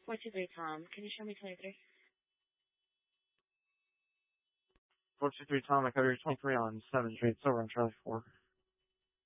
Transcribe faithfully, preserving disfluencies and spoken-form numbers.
four two three Tom, can you show me twenty-three? four two three Tom, I cover twenty-three on seven Street, Silver on Charlie four.